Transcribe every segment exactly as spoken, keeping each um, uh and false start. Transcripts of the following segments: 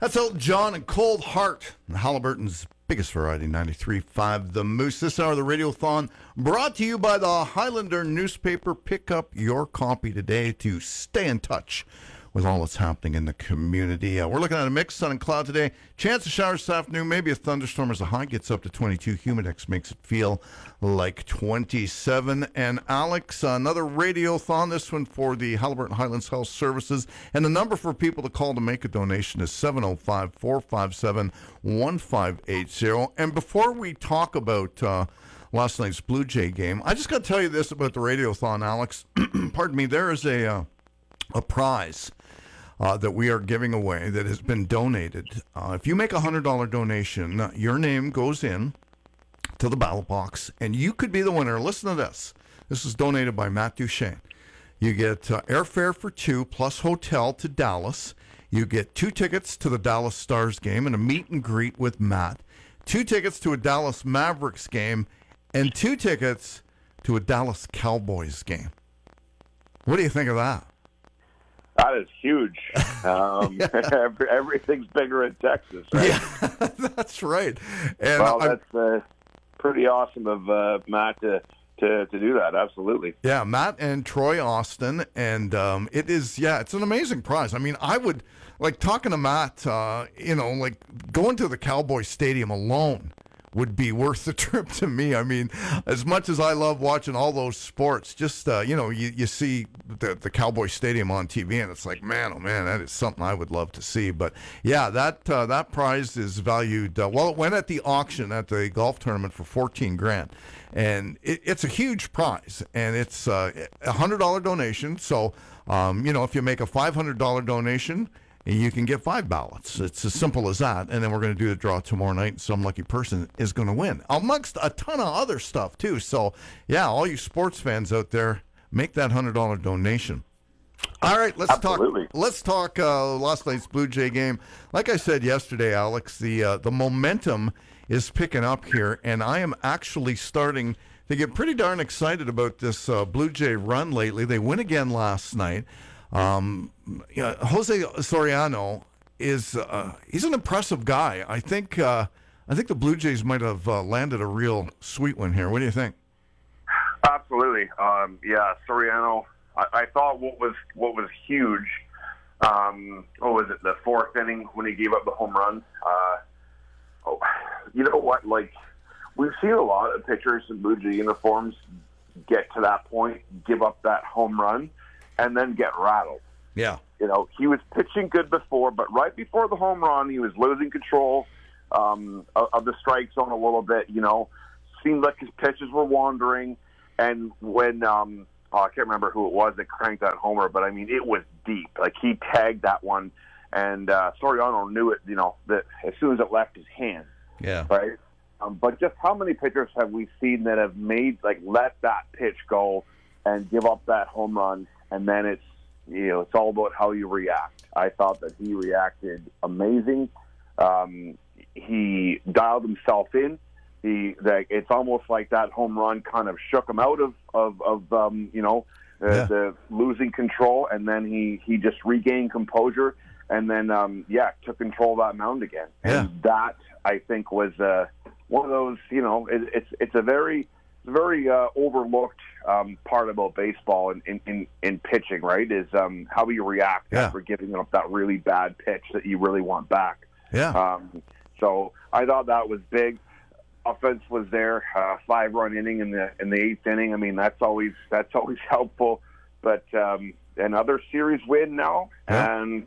That's Elton John and Cold Heart, Halliburton's biggest variety, ninety-three point five The Moose. This hour of the Radiothon brought to you by the Highlander newspaper. Pick up your copy today to stay in touch with all that's happening in the community. Uh, we're looking at a mix, sun and cloud today. Chance of showers this afternoon, maybe a thunderstorm as a high. Gets up to twenty-two. Humidex makes it feel like twenty-seven. And Alex, another Radiothon, this one for the Halliburton Highlands Health Services. And the number for people to call to make a donation is seven oh five, four five seven, one five eight zero. And before we talk about uh, last night's Blue Jay game, I just got to tell you this about the Radiothon, Alex. Pardon me, there is a, uh, a prize Uh, that we are giving away that has been donated. Uh, if you make a one hundred dollars donation, uh, your name goes in to the ballot box, and you could be the winner. Listen to this. This is donated by Matt Duchesne. You get uh, airfare for two plus hotel to Dallas. You get two tickets to the Dallas Stars game and a meet and greet with Matt. Two tickets to a Dallas Mavericks game and two tickets to a Dallas Cowboys game. What do you think of that? That is huge. Um, yeah. every, everything's bigger in Texas, right? Yeah, that's right. And well, I'm, that's uh, pretty awesome of uh, Matt to, to to do that. Absolutely. Yeah, Matt and Troy Austin, and um, it is yeah, it's an amazing prize. I mean, I would like talking to Matt. Uh, you know, like going to the Cowboy Stadium alone would be worth the trip to me. I mean, as much as I love watching all those sports, just, uh, you know, you, you see the, the Cowboy Stadium on T V, and it's like, man, oh, man, that is something I would love to see. But, yeah, that uh, that prize is valued, uh, well, it went at the auction at the golf tournament for fourteen grand. And it, it's a huge prize, and it's uh, a one hundred dollars donation. So, um, you know, if you make a five hundred dollars donation, you can get five ballots. It's as simple as that. And then we're going to do the draw tomorrow night, and some lucky person is going to win, amongst a ton of other stuff, too. So, yeah, all you sports fans out there, make that one hundred dollars donation. All right, let's Absolutely. talk. Let's talk uh, last night's Blue Jay game. Like I said yesterday, Alex, the uh, the momentum is picking up here, and I am actually starting to get pretty darn excited about this uh, Blue Jay run lately. They win again last night. Um, yeah, Jose Soriano is uh, he's an impressive guy. I think uh, I think the Blue Jays might have uh, landed a real sweet one here. What do you think? Absolutely. Um, yeah, Soriano. I, I thought what was what was huge. Um, what was it? The fourth inning when he gave up the home run. Uh, oh, you know what? Like we've seen a lot of pitchers in Blue Jay uniforms get to that point, give up that home run, and then get rattled. Yeah. You know, he was pitching good before, but right before the home run, he was losing control um, of, of the strike zone a little bit, you know. Seemed like his pitches were wandering. And when, um, oh, I can't remember who it was that cranked that homer, but, I mean, it was deep. Like, he tagged that one, and uh, Soriano knew it, you know, that as soon as it left his hand. Yeah. Right? Um, but just how many pitchers have we seen that have made, like, let that pitch go and give up that home run? And then it's, you know, it's all about how you react. I thought that he reacted amazing. Um, he dialed himself in. He, that it's almost like that home run kind of shook him out of, of, of um, you know, uh, yeah. the losing control. And then he, he just regained composure and then, um, yeah, took control of that mound again. Yeah. And that, I think, was uh, one of those, you know, it, it's, it's a very, very uh, overlooked um, part about baseball in, in, in, in pitching, right, is um, how you react yeah. after giving up that really bad pitch that you really want back. Yeah. Um, so I thought that was big. Offense was there, uh, five-run inning in the in the eighth inning. I mean, that's always that's always helpful. But um, another series win now, yeah. and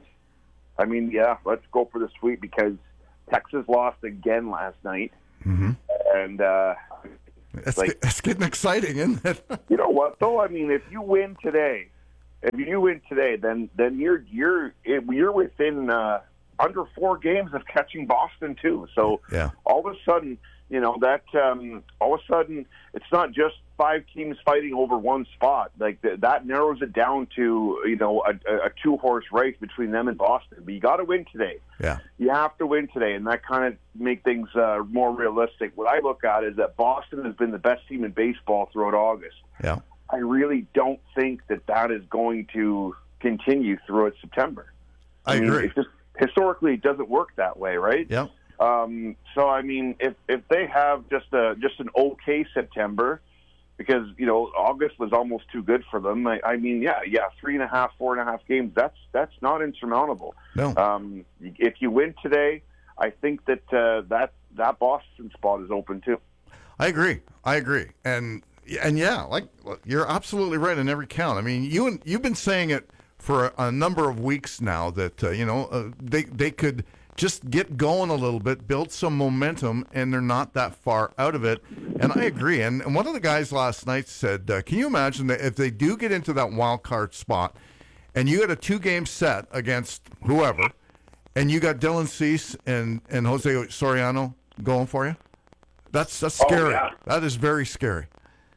I mean, yeah, let's go for the sweep because Texas lost again last night, mm-hmm. and. Uh, That's, like, that's getting exciting, isn't it? You know what, though? I mean, if you win today, if you win today, then then you're you're you're within uh, under four games of catching Boston too. So yeah. all of a sudden, you know that um, all of a sudden it's not just five teams fighting over one spot. Like th- that narrows it down to you know a, a two horse race between them and Boston. But you got to win today. Yeah, you have to win today, and that kind of make things uh, more realistic. What I look at is that Boston has been the best team in baseball throughout August. Yeah, I really don't think that that is going to continue throughout September. I, I mean, agree. It's just historically it doesn't work that way, right? Yeah. Um, so I mean, if if they have just a just an okay September, because you know August was almost too good for them. I, I mean, yeah, yeah, three and a half, four and a half games. That's that's not insurmountable. No. Um, if you win today, I think that uh, that that Boston spot is open too. I agree. I agree. And and yeah, like you're absolutely right in every count. I mean, you and you've been saying it for a, a number of weeks now that uh, you know uh, they they could just get going a little bit, build some momentum, and they're not that far out of it. And I agree. And, and one of the guys last night said, uh, can you imagine that if they do get into that wild card spot and you had a two-game set against whoever, and you got Dylan Cease and, and Jose Soriano going for you? That's, that's scary. Oh, yeah. That is very scary.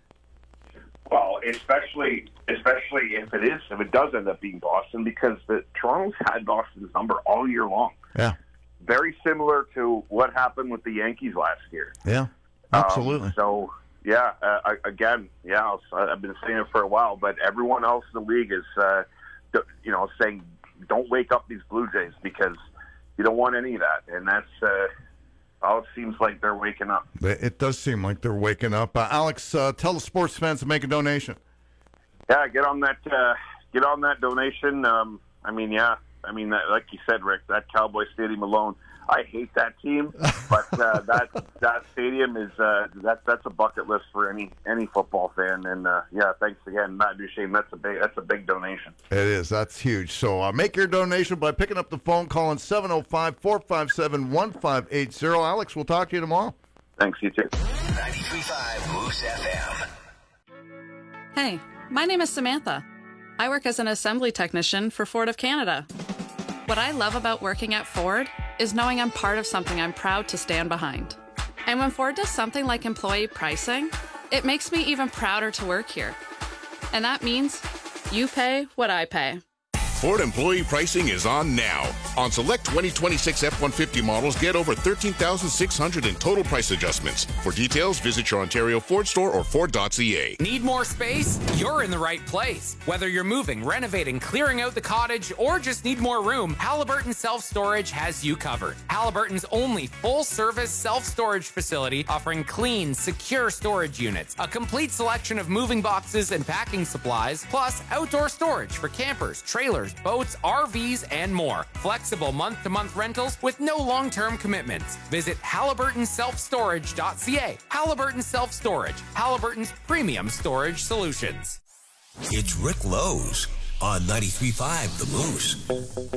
Well, especially especially if it is if it does end up being Boston, because the Toronto's had Boston's number all year long. Yeah. Very similar to what happened with the Yankees last year. Yeah, absolutely. Um, so, yeah, uh, again, yeah, I've been saying it for a while, but everyone else in the league is, uh, you know, saying don't wake up these Blue Jays because you don't want any of that. And that's, uh, oh, it seems like they're waking up. It does seem like they're waking up. Uh, Alex, uh, tell the sports fans to make a donation. Yeah, get on that, uh, get on that donation. Um, I mean, yeah. I mean, that, like you said, Rick, that Cowboy Stadium alone. I hate that team, but uh, that that stadium is uh, that that's a bucket list for any any football fan. And uh, yeah, thanks again, Matt Duchene. That's a big that's a big donation. It is. That's huge. So uh, make your donation by picking up the phone, calling seven oh five, four five seven, one five eight zero. Alex, we'll talk to you tomorrow. Thanks, you too. ninety-three point five Moose F M. Hey, my name is Samantha. I work as an assembly technician for Ford of Canada. What I love about working at Ford is knowing I'm part of something I'm proud to stand behind. And when Ford does something like employee pricing, it makes me even prouder to work here. And that means you pay what I pay. Ford employee pricing is on now. On select twenty twenty-six F one fifty models, get over thirteen thousand six hundred dollars in total price adjustments. For details, visit your Ontario Ford store or Ford dot C A. Need more space? You're in the right place. Whether you're moving, renovating, clearing out the cottage, or just need more room, Halliburton Self-Storage has you covered. Halliburton's only full-service self-storage facility offering clean, secure storage units, a complete selection of moving boxes and packing supplies, plus outdoor storage for campers, trailers, boats, R Vs, and more. Flexible month-to-month rentals with no long-term commitments. Visit Halliburton Self Storage dot C A. Halliburton Self-Storage, Halliburton's premium storage solutions. It's Rick Lowe's on ninety-three point five The Moose.